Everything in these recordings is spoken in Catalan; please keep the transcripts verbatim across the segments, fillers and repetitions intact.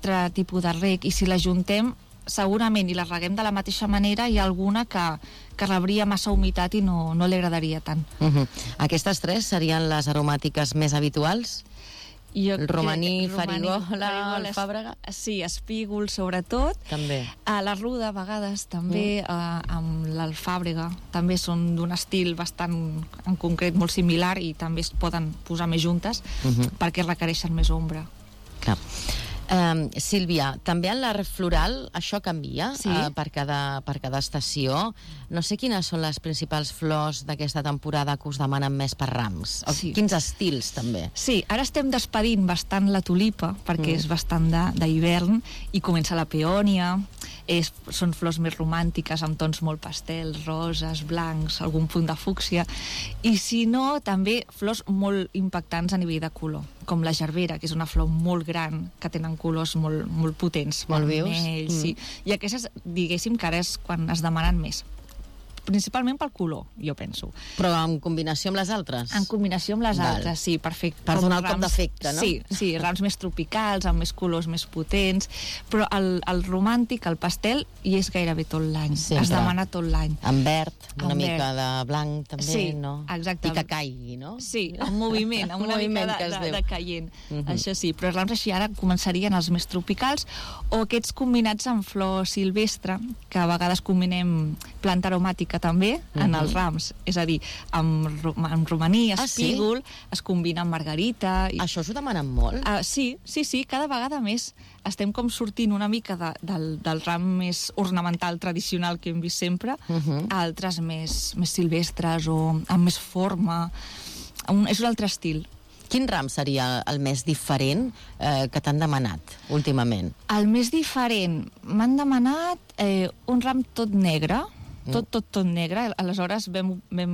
altre tipus de reg, i si les juntem segurament i les reguem de la mateixa manera, hi ha alguna que, que rebria massa humitat i no, no li agradaria tant. Uh-huh. Aquestes tres serien les aromàtiques més habituals? Jo el romaní, crec, farigola, farigola, alfàbrega? Sí, espígol sobretot. També. A la ruda a vegades també, mm. uh, amb l'alfàbrega, també són d'un estil bastant en concret molt similar i també es poden posar més juntes uh-huh. perquè requereixen més ombra. Clar. Um, Sílvia, també en l'art floral això canvia sí. uh, per, cada, per cada estació. No sé quines són les principals flors d'aquesta temporada que us demanen més per rams. O sí. Quins estils també. Sí, ara estem despedint bastant la tulipa perquè mm. és bastant d'hivern i comença la peònia. És, són flors més romàntiques amb tons molt pastels, roses, blancs, algun punt de fúcsia, i si no també flors molt impactants a nivell de color, com la gerbera, que és una flor molt gran que tenen colors molt, molt potents, molt vius, vermells, mm. sí. I aquestes, diguéssim que ara és quan es demanen més, principalment pel color, jo penso. Però en combinació amb les altres? En combinació amb les Val. altres, sí, perfecte. Per donar el cop d'efecte, no? Sí, sí, rams més tropicals, amb més colors més potents, però el, el romàntic, el pastel, hi és gairebé tot l'any. Es demana tot l'any. En verd, una en mica verd. de blanc, també, sí, no? Exacte. I que caigui, no? Sí, en moviment, amb una moviment mica de, de, de caient. Uh-huh. Això sí, però els rams així ara començarien els més tropicals, o aquests combinats amb flor silvestre, que a vegades combinem planta aromàtica també, uh-huh. en els rams, és a dir, amb, amb romaní, espígol, ah, sí? Es combina amb margarita. I... Això us ho demanen molt? Uh, sí, sí, sí, cada vegada més. Estem com sortint una mica de, del, del ram més ornamental tradicional que hem vist sempre, uh-huh. a altres més, més silvestres o amb més forma. Un, és un altre estil. Quin ram seria el més diferent eh, que t'han demanat últimament? El més diferent? M'han demanat eh, un ram tot negre, tot, tot, tot negre. Aleshores vam, vam,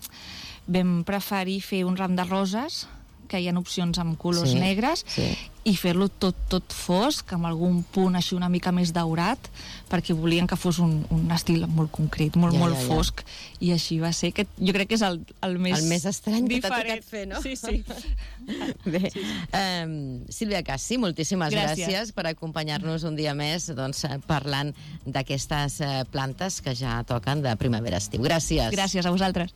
vam preferir fer un ram de roses, que hi ha opcions amb colors sí, negres, sí. i fer-lo tot, tot fosc, amb algun punt així una mica més daurat, perquè volien que fos un, un estil molt concret, molt, ja, molt ja, ja. fosc, i així va ser, que jo crec que és el, el més el més estrany diferent. Que t'ha tocat fer, no? Sí, sí. Bé, sí, sí. Um, Sílvia Cassi, moltíssimes gràcies, gràcies per acompanyar-nos un dia més, doncs, parlant d'aquestes uh, plantes que ja toquen de primavera-estiu. Gràcies. Gràcies a vosaltres.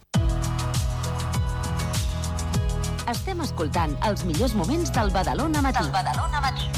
Estem escoltant els millors moments del Badalona Matí. Del Badalona Matí.